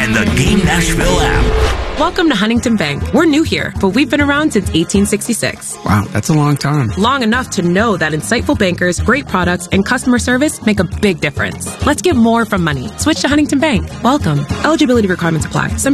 and the Game Nashville app. Welcome to Huntington Bank. We're new here, but we've been around since 1866. Wow, that's a long time. Long enough to know that insightful bankers, great products, and customer service make a big difference. Let's get more from money. Switch to Huntington Bank. Welcome. Eligibility requirements apply. Some